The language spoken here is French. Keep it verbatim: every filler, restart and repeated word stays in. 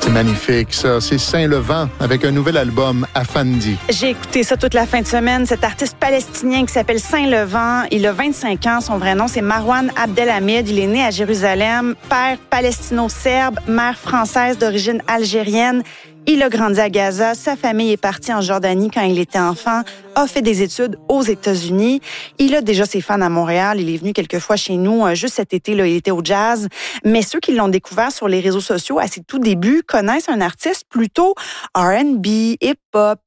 C'est magnifique, ça. C'est Saint-Levant avec un nouvel album, Afandi. J'ai écouté ça toute la fin de semaine. Cet artiste palestinien qui s'appelle Saint-Levant, il a vingt-cinq ans. Son vrai nom, c'est Marwan Abdelhamid. Il est né à Jérusalem, père palestino-serbe, mère française d'origine algérienne. Il a grandi à Gaza. Sa famille est partie en Jordanie quand il était enfant, a fait des études aux États-Unis. Il a déjà ses fans à Montréal. Il est venu quelques fois chez nous. Juste cet été, là, il était au jazz. Mais ceux qui l'ont découvert sur les réseaux sociaux à ses tout débuts connaissent un artiste plutôt R and B, hip-hop,